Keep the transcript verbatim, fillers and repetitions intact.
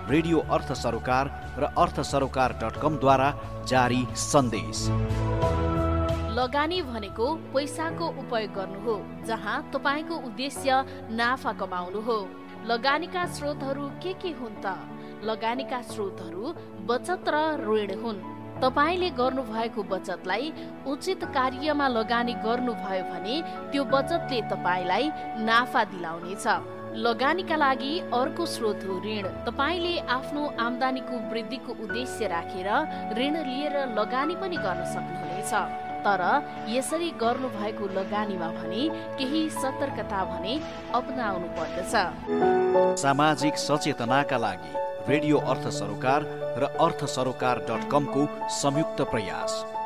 Radio अर्थ सरोकार र अर्थ सरोकार डट कमद्वारा जारी सन्देश। लगानी भनेको पैसाको उपयोग गर्नु हो, जहाँ तपाईको उद्देश्य नाफा कमाउनु हो। लगानीका स्रोतहरू के के हुन् त? लगानीका स्रोतहरू बचत र ऋण हुन्। तपाईले गर्नुभएको बचतलाई उचित कार्यमा लगानी गर्नुभयो भने त्यो बचतले तपाईलाई नाफा दिलाउनेछ। लगानीका लागि अर्को स्रोत हो ऋण। तपाईले आफ्नो आम्दानीको वृद्धिको उद्देश्य राखेर ऋण लिएर लगानी पनि गर्न सक्नुहुनेछ। तर यसरी गर्नुभएको लगानीमा भने केही सतर्कता भने अपनाउनु पर्दछ। सामाजिक सचेतनाका लागि रेडियो अर्थ सरोकार र अर्थ सरोकार डट कमको संयुक्त प्रयास।